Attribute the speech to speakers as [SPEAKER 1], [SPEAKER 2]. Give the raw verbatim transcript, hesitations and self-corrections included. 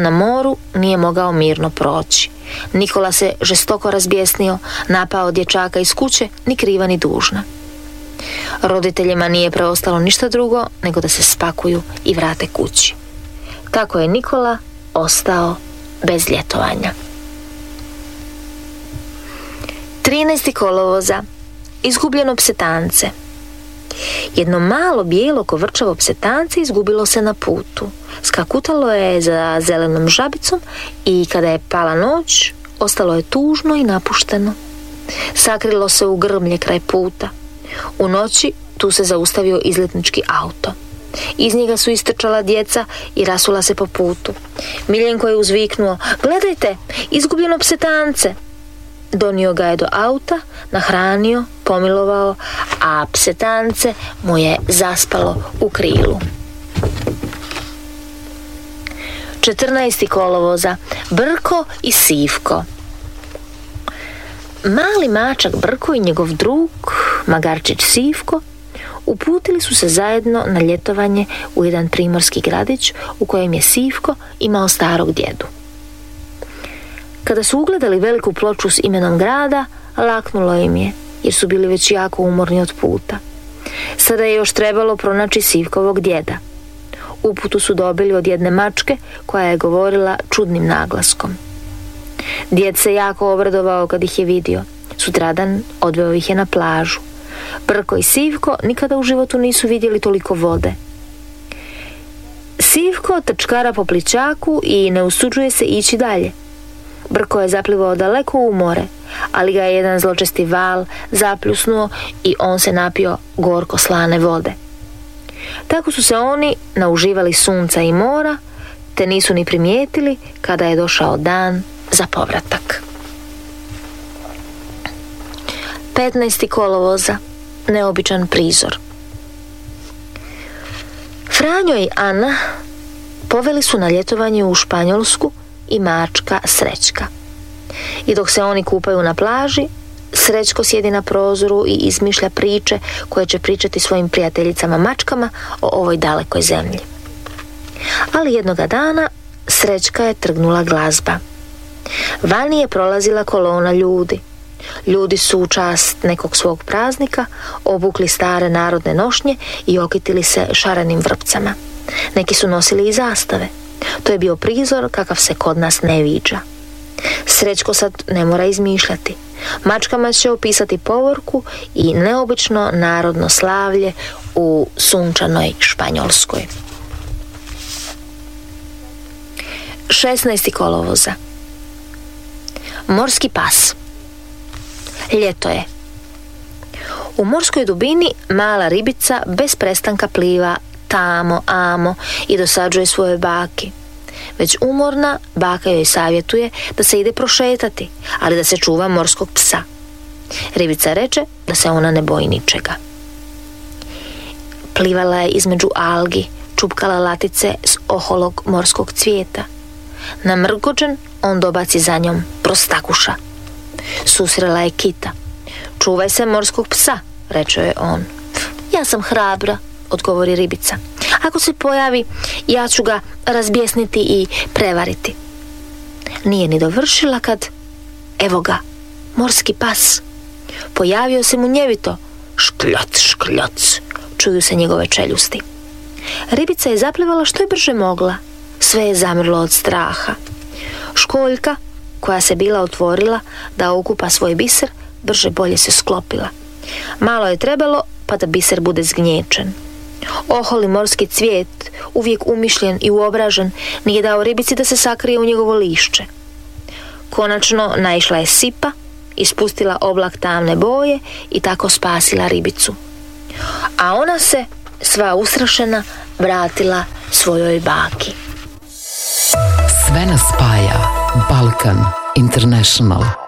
[SPEAKER 1] na moru nije mogao mirno proći. Nikola se žestoko razbjesnio, napao dječaka iz kuće, ni kriva ni dužna. Roditeljima nije preostalo ništa drugo nego da se spakuju i vrate kući. Tako je Nikola ostao bez ljetovanja. trinaesti kolovoza. Izgubljeno psetance. Jedno malo bijelo kovrčavo psetance izgubilo se na putu. Skakutalo je za zelenom žabicom i kada je pala noć, ostalo je tužno i napušteno. Sakrilo se u grmlje kraj puta. U noći tu se zaustavio izletnički auto. Iz njega su istrčala djeca i rasula se po putu. Miljenko je uzviknuo: "Gledajte, izgubljeno psetance!" Donio ga je do auta, nahranio, pomilovao, a psetance mu je zaspalo u krilu. četrnaesti kolovoza. Brko i Sivko. Mali mačak Brko i njegov drug, magarčić Sivko, uputili su se zajedno na ljetovanje u jedan primorski gradić u kojem je Sivko imao starog djedu. Kada su ugledali veliku ploču s imenom grada, laknulo im je, jer su bili već jako umorni od puta. Sada je još trebalo pronaći Sivkovog djeda. Uputu su dobili od jedne mačke koja je govorila čudnim naglaskom. Djed se jako obradovao kad ih je vidio. Sutradan odveo ih je na plažu. Brko i Sivko nikada u životu nisu vidjeli toliko vode. Sivko trčkara po plićaku i ne usuđuje se ići dalje. Brko je zaplivao daleko u more, ali ga je jedan zločesti val zapljusnuo i on se napio gorko slane vode. Tako su se oni nauživali sunca i mora, te nisu ni primijetili kada je došao dan za povratak. petnaesti kolovoza. Neobičan prizor. Franjo i Ana poveli su na ljetovanje u Španjolsku i mačka Srećka. I dok se oni kupaju na plaži, Srećko sjedi na prozoru i izmišlja priče koje će pričati svojim prijateljicama mačkama o ovoj dalekoj zemlji. Ali jednoga dana Srećka je trgnula glazba. Vani je prolazila kolona ljudi. Ljudi su u čast nekog svog praznika obukli stare narodne nošnje i okitili se šarenim vrpcama. Neki su nosili i zastave. To je bio prizor kakav se kod nas ne viđa. Srećko sad ne mora izmišljati. Mačkama će opisati povorku i neobično narodno slavlje u sunčanoj Španjolskoj. šesnaesti kolovoza. Morski pas. Ljeto je. U morskoj dubini mala ribica bez prestanka pliva tamo, amo i dosađuje svojoj baki. Već umorna, baka joj savjetuje da se ide prošetati, ali da se čuva morskog psa. Ribica reče da se ona ne boji ničega. Plivala je između algi, čupkala latice s oholog morskog cvijeta. Namrgođen, on dobaci za njom: prostakuša. Susrela je kita. Čuvaj se morskog psa, reče je on. Ja sam hrabra, odgovori ribica. Ako se pojavi, ja ću ga razbjesniti i prevariti. Nije ni dovršila kad, evo ga, morski pas. Pojavio se munjevito. Škljac, škljac, čuju se njegove čeljusti. Ribica je zaplivala što je brže mogla. Sve je zamrlo od straha. Školjka, koja se bila otvorila da okupa svoj biser, brže bolje se sklopila. Malo je trebalo pa da biser bude zgnječen. Oholi morski cvijet, uvijek umišljen i uobražen, nije dao ribici da se sakrije u njegovo lišće. Konačno naišla je sipa, ispustila oblak tamne boje i tako spasila ribicu. A ona se, sva ustrašena, vratila svojoj baki.
[SPEAKER 2] Sve nas spaja. Balkan International.